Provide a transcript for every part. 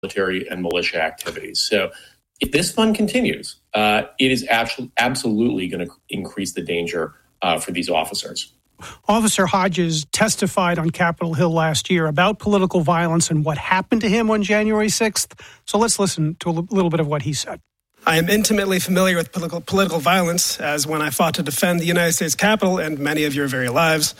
military and militia activities. So if this fund continues, it is absolutely going to increase the danger for these officers. Officer Hodges testified on Capitol Hill last year about political violence and what happened to him on January 6th. So let's listen to a little bit of what he said. I am intimately familiar with political violence, as when I fought to defend the United States Capitol and many of your very lives,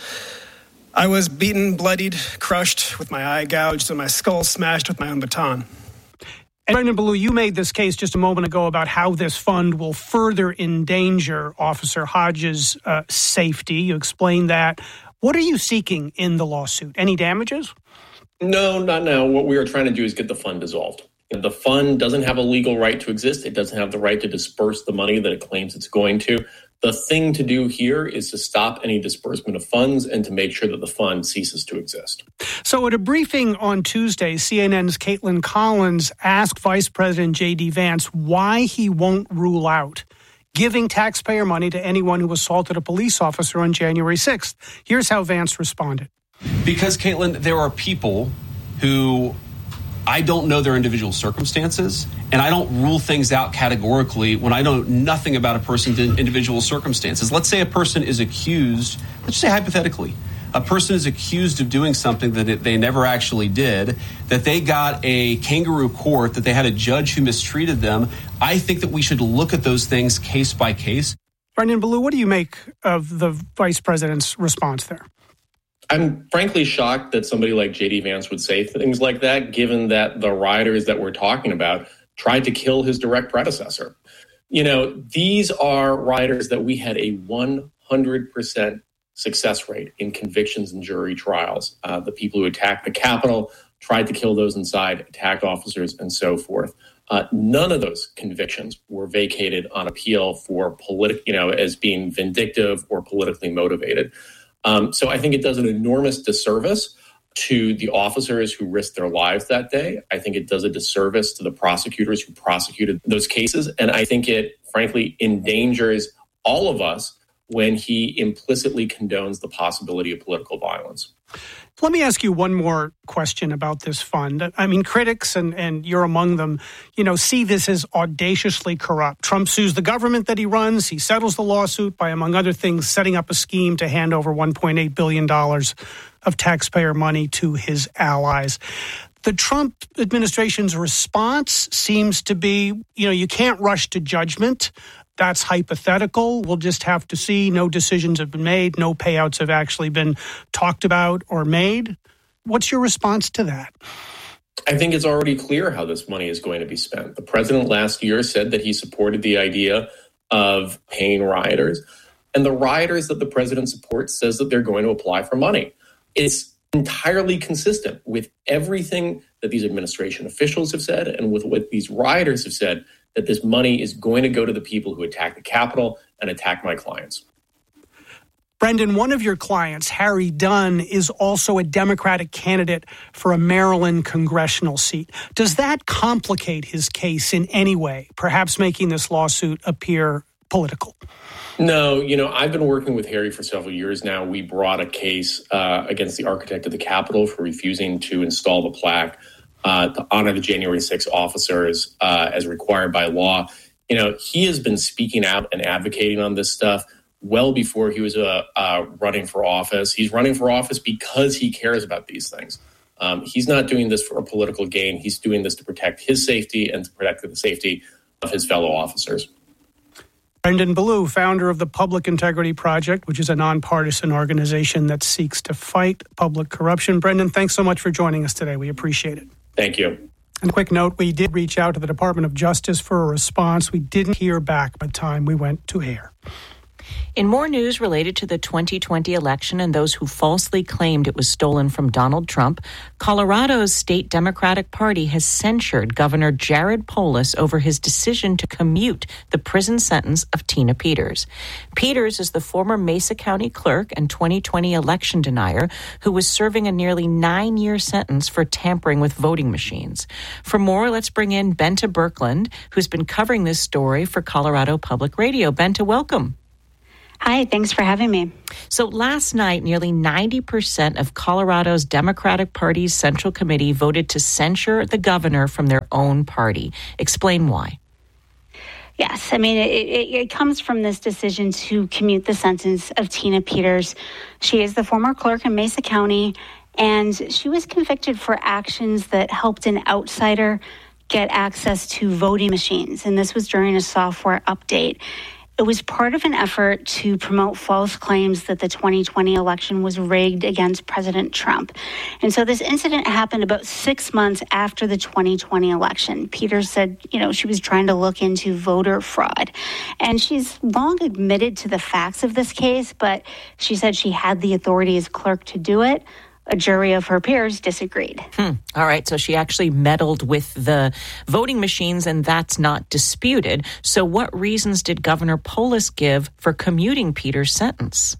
I was beaten, bloodied, crushed, with my eye gouged and my skull smashed with my own baton. And Brendan Ballou, you made this case just a moment ago about how this fund will further endanger Officer Hodges' safety. You explained that. What are you seeking in the lawsuit? Any damages? No, not now. What we are trying to do is get the fund dissolved. The fund doesn't have a legal right to exist. It doesn't have the right to disperse the money that it claims it's going to. The thing to do here is to stop any disbursement of funds and to make sure that the fund ceases to exist. So at a briefing on Tuesday, CNN's Caitlin Collins asked Vice President J.D. Vance why he won't rule out giving taxpayer money to anyone who assaulted a police officer on January 6th. Here's how Vance responded. Because, Caitlin, there are people who I don't know their individual circumstances, and I don't rule things out categorically when I know nothing about a person's individual circumstances. Let's say a person is accused, let's say hypothetically, a person is accused of doing something that they never actually did, that they got a kangaroo court, that they had a judge who mistreated them. I think that we should look at those things case by case. Brendan Ballou, what do you make of the vice president's response there? I'm frankly shocked that somebody like J.D. Vance would say things like that, given that the rioters that we're talking about tried to kill his direct predecessor. You know, these are rioters that we had a 100% success rate in convictions and jury trials. The people who attacked the Capitol, tried to kill those inside, attacked officers, and so forth. None of those convictions were vacated on appeal for as being vindictive or politically motivated. So I think it does an enormous disservice to the officers who risked their lives that day. I think it does a disservice to the prosecutors who prosecuted those cases. And I think it, frankly, endangers all of us when he implicitly condones the possibility of political violence. Let me ask you one more question about this fund. I mean, critics, and you're among them, see this as audaciously corrupt. Trump sues the government that he runs. He settles the lawsuit by, among other things, setting up a scheme to hand over $1.8 billion of taxpayer money to his allies. The Trump administration's response seems to be, you can't rush to judgment. That's hypothetical. We'll just have to see. No decisions have been made. No payouts have actually been talked about or made. What's your response to that? I think it's already clear how this money is going to be spent. The president last year said that he supported the idea of paying rioters. And the rioters that the president supports says that they're going to apply for money. It's entirely consistent with everything that these administration officials have said and with what these rioters have said, that this money is going to go to the people who attack the Capitol and attack my clients. Brendan, one of your clients, Harry Dunn, is also a Democratic candidate for a Maryland congressional seat. Does that complicate his case in any way, perhaps making this lawsuit appear political? No, I've been working with Harry for several years now. We brought a case against the architect of the Capitol for refusing to install the plaque to honor the January 6th officers as required by law. He has been speaking out and advocating on this stuff well before he was running for office. He's running for office because he cares about these things. He's not doing this for a political gain. He's doing this to protect his safety and to protect the safety of his fellow officers. Brendan Ballou, founder of the Public Integrity Project, which is a nonpartisan organization that seeks to fight public corruption. Brendan, thanks so much for joining us today. We appreciate it. Thank you. And quick note, we did reach out to the Department of Justice for a response. We didn't hear back by the time we went to air. In more news related to the 2020 election and those who falsely claimed it was stolen from Donald Trump, Colorado's state Democratic Party has censured Governor Jared Polis over his decision to commute the prison sentence of Tina Peters. Peters is the former Mesa County clerk and 2020 election denier who was serving a nearly 9-year sentence for tampering with voting machines. For more, let's bring in Benta Birkeland, who's been covering this story for Colorado Public Radio. Benta, welcome. Hi, thanks for having me. So last night, nearly 90% of Colorado's Democratic Party's Central Committee voted to censure the governor from their own party. Explain why. Yes, I mean, it comes from this decision to commute the sentence of Tina Peters. She is the former clerk in Mesa County, and she was convicted for actions that helped an outsider get access to voting machines. And this was during a software update. It was part of an effort to promote false claims that the 2020 election was rigged against President Trump. And so this incident happened about 6 months after the 2020 election. Peters said, she was trying to look into voter fraud. And she's long admitted to the facts of this case, but she said she had the authority as clerk to do it. A jury of her peers disagreed. All right. So she actually meddled with the voting machines, and that's not disputed. So what reasons did Governor Polis give for commuting Peters' sentence?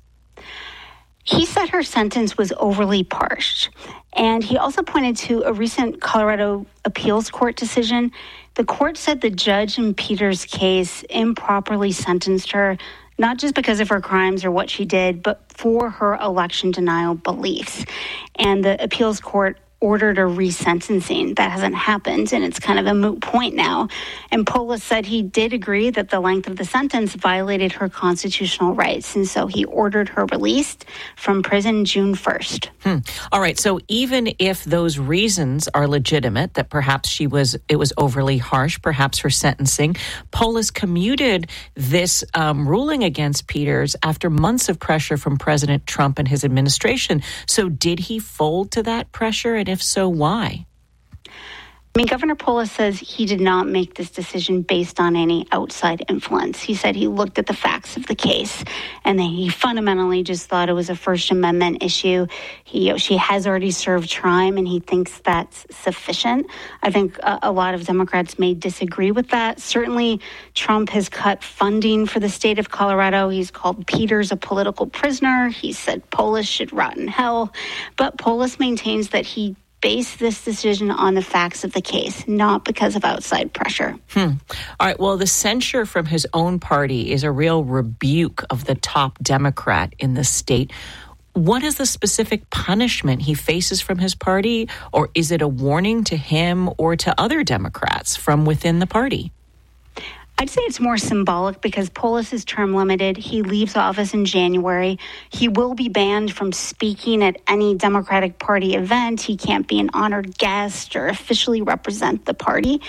He said her sentence was overly harsh. And he also pointed to a recent Colorado appeals court decision. The court said the judge in Peters' case improperly sentenced her, not just because of her crimes or what she did, but for her election denial beliefs. And the appeals court ordered a resentencing. That hasn't happened, and it's kind of a moot point now. And Polis said he did agree that the length of the sentence violated her constitutional rights, and so he ordered her released from prison June 1st. All right, so even if those reasons are legitimate, that perhaps it was overly harsh, perhaps her sentencing, Polis commuted this ruling against Peters after months of pressure from President Trump and his administration. So did he fold to that pressure? And if so, why? I mean, Governor Polis says he did not make this decision based on any outside influence. He said he looked at the facts of the case, and then he fundamentally just thought it was a First Amendment issue. She has already served time, and he thinks that's sufficient. I think a lot of Democrats may disagree with that. Certainly, Trump has cut funding for the state of Colorado. He's called Peters a political prisoner. He said Polis should rot in hell. But Polis maintains that he based this decision on the facts of the case, not because of outside pressure. All right. Well, the censure from his own party is a real rebuke of the top Democrat in the state. What is the specific punishment he faces from his party, or is it a warning to him or to other Democrats from within the party? I'd say it's more symbolic because Polis is term limited. He leaves office in January. He will be banned from speaking at any Democratic Party event. He can't be an honored guest or officially represent the party.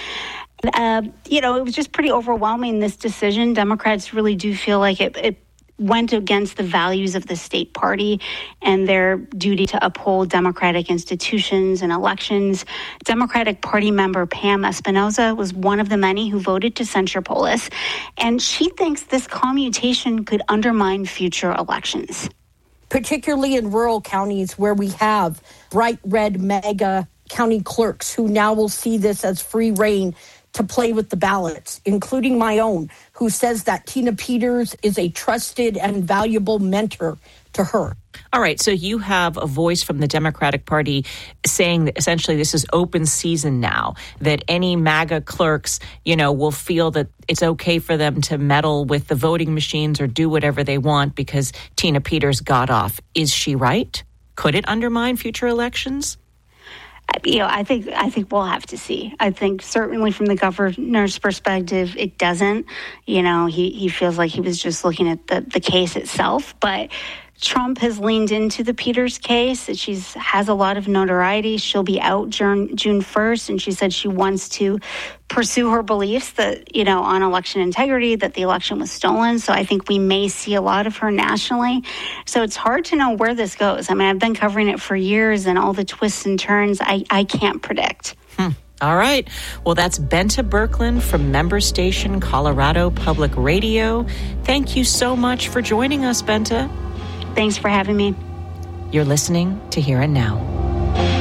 It was just pretty overwhelming, this decision. Democrats really do feel like it went against the values of the state party and their duty to uphold democratic institutions and elections. Democratic Party member Pam Espinoza was one of the many who voted to censure Polis, and she thinks this commutation could undermine future elections. Particularly in rural counties where we have bright red MAGA county clerks who now will see this as free rein to play with the ballots, including my own, who says that Tina Peters is a trusted and valuable mentor to her. All right, so you have a voice from the Democratic Party saying that essentially this is open season now, that any MAGA clerks, will feel that it's okay for them to meddle with the voting machines or do whatever they want because Tina Peters got off. Is she right? Could it undermine future elections? I think we'll have to see. I think certainly from the governor's perspective, it doesn't. He feels like he was just looking at the case itself. But Trump has leaned into the Peters case. She has a lot of notoriety. She'll be out June 1st, and she said she wants to pursue her beliefs that, on election integrity, that the election was stolen. So I think we may see a lot of her nationally. So it's hard to know where this goes. I mean, I've been covering it for years, and all the twists and turns, I can't predict. All right. Well, that's Bente Birkeland from member station Colorado Public Radio. Thank you so much for joining us, Bente. Thanks for having me. You're listening to Here and Now.